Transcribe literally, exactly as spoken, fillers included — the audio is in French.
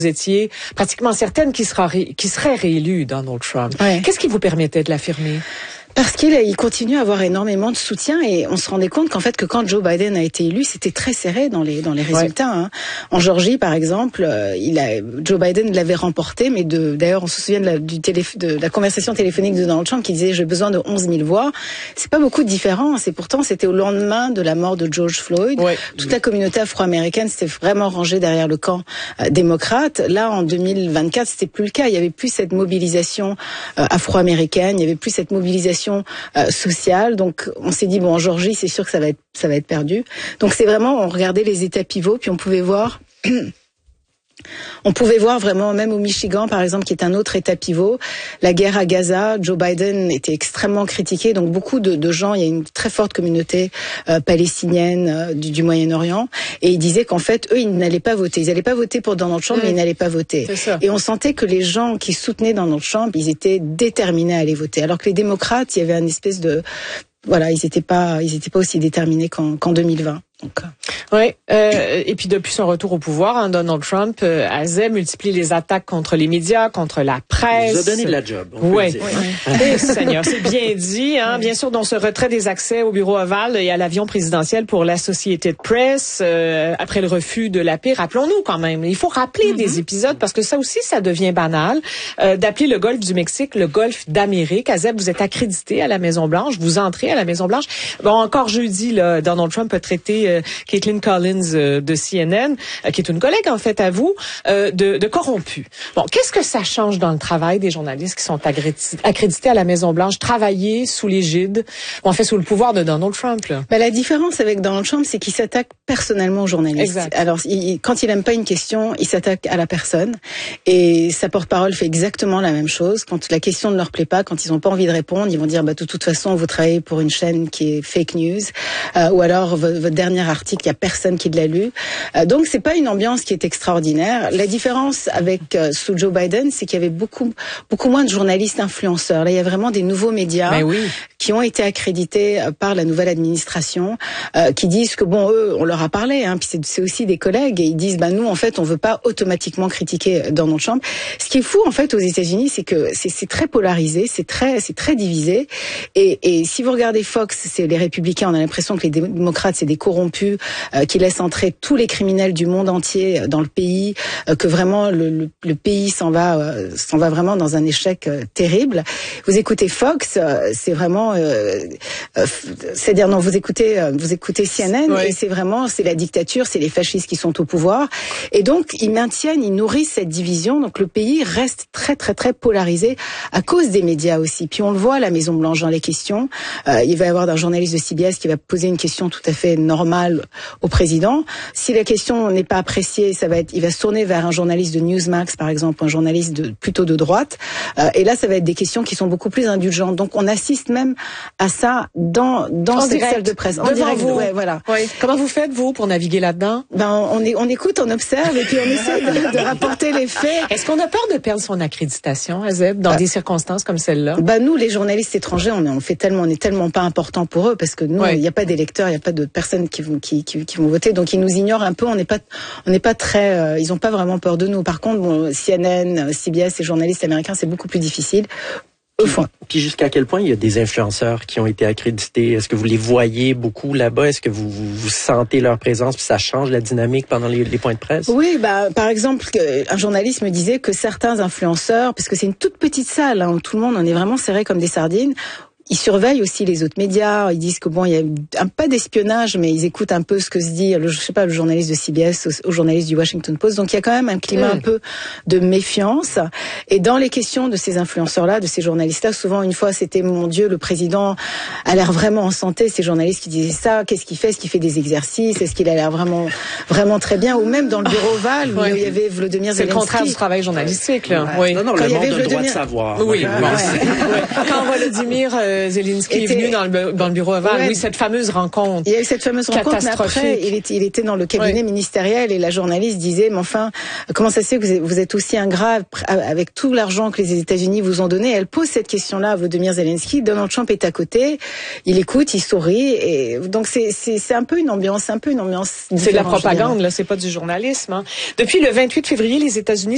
vous étiez pratiquement certaine qu'il sera ré, qu'il serait réélu, Donald Trump. Ouais. Qu'est-ce qui vous permettait de l'affirmer? Parce qu'il il continue à avoir énormément de soutien et on se rendait compte qu'en fait que quand Joe Biden a été élu, c'était très serré dans les dans les résultats. Ouais. Hein. En Géorgie, par exemple, euh, il a Joe Biden l'avait remporté, mais de d'ailleurs on se souvient de la, du télé, de la conversation téléphonique de Donald Trump qui disait j'ai besoin de onze mille voix. C'est pas beaucoup de différence et pourtant c'était au lendemain de la mort de George Floyd. Ouais. Toute la communauté afro-américaine s'était vraiment rangée derrière le camp euh, démocrate. Là en deux mille vingt-quatre, c'était plus le cas. Il y avait plus cette mobilisation euh, afro-américaine. Il y avait plus cette mobilisation Euh, sociale. Donc on s'est dit bon en Géorgie c'est sûr que ça va être ça va être perdu. Donc c'est vraiment on regardait les états pivots puis on pouvait voir on pouvait voir vraiment même au Michigan par exemple qui est un autre état pivot, la guerre à Gaza, Joe Biden était extrêmement critiqué. Donc beaucoup de, de gens, il y a une très forte communauté euh, palestinienne euh, du, du Moyen-Orient et ils disaient qu'en fait eux ils n'allaient pas voter. Ils n'allaient pas voter pour Donald Trump mmh. mais ils n'allaient pas voter. Et on sentait que les gens qui soutenaient Donald Trump, ils étaient déterminés à aller voter. Alors que les démocrates, il y avait une espèce de voilà, ils n'étaient pas ils étaient pas aussi déterminés qu'en, qu'en deux mille vingt. Donc, oui, euh, et puis depuis son retour au pouvoir, hein, Donald Trump euh, a multiplié les attaques contre les médias, contre la presse. Il nous a donné de la job. Oui, oui. Seigneur, c'est bien dit. Hein, bien sûr, dans ce retrait des accès au bureau ovale et à l'avion présidentiel pour l'Associated Press, euh, après le refus de la paix, rappelons-nous quand même, il faut rappeler mm-hmm. des épisodes parce que ça aussi, ça devient banal, euh, d'appeler le golfe du Mexique le golfe d'Amérique. Azeb, vous êtes accrédité à la Maison-Blanche, vous entrez à la Maison-Blanche. Bon, encore jeudi, là, Donald Trump a traité euh, Caitlin Collins euh, de C N N, euh, qui est une collègue en fait à vous, euh, de, de corrompue. Bon, qu'est-ce que ça change dans le travail des journalistes qui sont accrédités à la Maison-Blanche, travailler sous l'égide, en fait sous le pouvoir de Donald Trump là? Ben, la différence avec Donald Trump, c'est qu'il s'attaque personnellement aux journalistes. Exact. Alors, il, quand il aime pas une question, il s'attaque à la personne. Et sa porte-parole fait exactement la même chose. Quand la question ne leur plaît pas, quand ils n'ont pas envie de répondre, ils vont dire bah, de toute façon, vous travaillez pour une chaîne qui est fake news, euh, ou alors votre, votre dernier article, il y a personne qui l'a lu. Euh, donc c'est pas une ambiance qui est extraordinaire. La différence avec euh, sous Joe Biden, c'est qu'il y avait beaucoup beaucoup moins de journalistes influenceurs. Là, il y a vraiment des nouveaux médias Mais oui. qui ont été accrédités par la nouvelle administration, euh, qui disent que bon, eux, on leur a parlé, hein, puis c'est, c'est aussi des collègues, et ils disent bah nous en fait on veut pas automatiquement critiquer Donald Trump. Ce qui est fou en fait aux États-Unis, c'est que c'est, c'est très polarisé, c'est très c'est très divisé. Et, et si vous regardez Fox, c'est les républicains, on a l'impression que les démocrates c'est des corrompus, euh, qui laissent entrer tous les criminels du monde entier dans le pays, euh, que vraiment le, le, le pays s'en va euh, s'en va vraiment dans un échec euh, terrible. Vous écoutez Fox, euh, c'est vraiment euh, euh, c'est-à-dire non, vous écoutez euh, vous écoutez C N N oui. et c'est vraiment c'est la dictature, c'est les fascistes qui sont au pouvoir et donc ils maintiennent, ils nourrissent cette division. Donc le pays reste très très très polarisé à cause des médias aussi. Puis on le voit à la Maison Blanche dans les questions, euh, il va y avoir un journaliste de C B S qui va poser une question tout à fait normale au président. Si la question n'est pas appréciée, ça va être, il va se tourner vers un journaliste de Newsmax par exemple, un journaliste de, plutôt de droite. Euh, et là, ça va être des questions qui sont beaucoup plus indulgentes. Donc on assiste même à ça dans dans en cette direct, salle de presse. En devant direct, vous. Ouais, voilà. Oui. Comment vous faites vous pour naviguer là-dedans? Ben on, est, on écoute, on observe et puis on essaie de, de rapporter les faits. Est-ce qu'on a peur de perdre son accréditation, Azeb, dans bah, des circonstances comme celle-là? Ben nous, les journalistes étrangers, on, est, on fait tellement, on est tellement pas important pour eux parce que nous, il ouais. n'y a pas d'électeurs, il n'y a pas de personnes qui vont qui, qui, qui vont voter, donc ils nous ignorent un peu. On n'est pas on n'est pas très, euh, ils ont pas vraiment peur de nous. Par contre, bon, C N N, C B S, les journalistes américains, c'est beaucoup plus difficile. Puis, puis jusqu'à quel point il y a des influenceurs qui ont été accrédités? Est-ce que vous les voyez beaucoup là-bas? Est-ce que vous, vous, vous sentez leur présence puis ça change la dynamique pendant les, les points de presse? Oui, bah par exemple, un journaliste me disait que certains influenceurs, parce que c'est une toute petite salle hein, où tout le monde on est vraiment serré comme des sardines. Ils surveillent aussi les autres médias. Ils disent que bon, il y a un pas d'espionnage, mais ils écoutent un peu ce que se dit, le, je sais pas, le journaliste de C B S, au, au journaliste du Washington Post. Donc il y a quand même un climat mmh. un peu de méfiance. Et dans les questions de ces influenceurs-là, de ces journalistes-là, souvent une fois c'était mon Dieu, le président a l'air vraiment en santé. Ces journalistes qui disaient ça, qu'est-ce qu'il fait? Est-ce qu'il fait des exercices? Est-ce qu'il a l'air vraiment, vraiment très bien? Ou même dans le bureau ovale où ouais. il y avait Volodymyr Zelensky. C'est le contraire du travail journalistique, là. Ouais. Oui. Non, non, quand le il y monde avait a le droit de Volodymyr... savoir. Oui. Ouais. Bon, ouais. Quand Volodymyr euh, Zelensky était... est venu dans le, dans le bureau ovale, ouais. oui, cette fameuse rencontre. Il y a eu cette fameuse rencontre, mais après, il était, il était dans le cabinet ouais. ministériel et la journaliste disait, mais enfin, comment ça se fait que vous êtes, vous êtes aussi ingrat avec tout l'argent que les États-Unis vous ont donné? Elle pose cette question-là à Volodymyr Zelensky. Donald Trump est à côté, il écoute, il sourit, et donc c'est, c'est, c'est un peu une ambiance, un peu une ambiance. C'est de la propagande, là, c'est pas du journalisme. Hein. Depuis le vingt-huit février, les États-Unis